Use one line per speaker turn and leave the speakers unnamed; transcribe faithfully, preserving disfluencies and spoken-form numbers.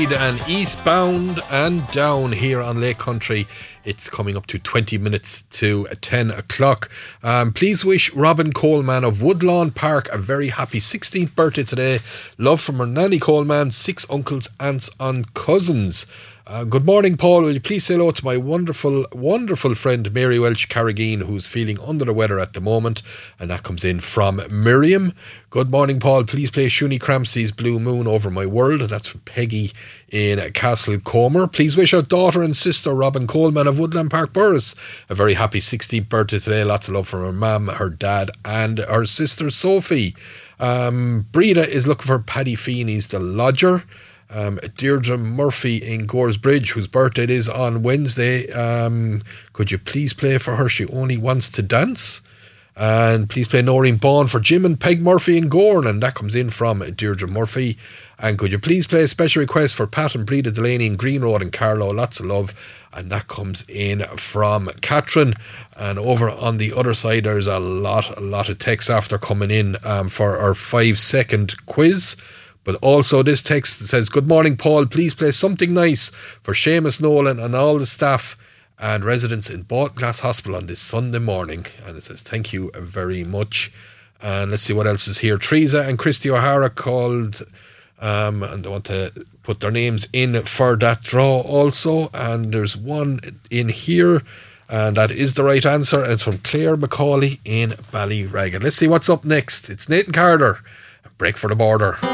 Reid and Eastbound and Down here on Lake Country. It's coming up to twenty minutes to ten o'clock. Um, please wish Robin Coleman of Woodlawn Park a very happy sixteenth birthday today. Love from her nanny Coleman, six uncles, aunts and cousins. Uh, good morning, Paul. Will you please say hello to my wonderful, wonderful friend Mary Welch Carrageen, who's feeling under the weather at the moment, and that comes in from Miriam. Good morning, Paul. Please play Shuni Crampsey's Blue Moon Over My World. That's from Peggy in Castle Comer. Please wish our daughter and sister Robin Coleman of Woodland Park Burris a very happy sixteenth birthday today. Lots of love from her mum, her dad and her sister Sophie. Um, Breda is looking for Paddy Feeney's The Lodger. Um, Deirdre Murphy in Gore's Bridge, whose birthday it is on Wednesday. Um, could you please play for her? She only wants to dance. And please play Noreen Bawn for Jim and Peg Murphy in Gorn, and that comes in from Deirdre Murphy. And could you please play a special request for Pat and Breda Delaney in Green Road and Carlow? Lots of love. And that comes in from Catherine. And over on the other side, there's a lot, a lot of texts after coming in um, for our five second quiz. But also this text says, good morning, Paul. Please play something nice for Seamus Nolan and all the staff and residents in Baltglass Hospital on this Sunday morning. And it says, thank you very much. And let's see what else is here. Teresa and Christy O'Hara called, um, and they want to put their names in for that draw also. And there's one in here, and that is the right answer. And it's from Claire McCauley in Ballyraggan. Let's see what's up next. It's Nathan Carter, Break for the Border.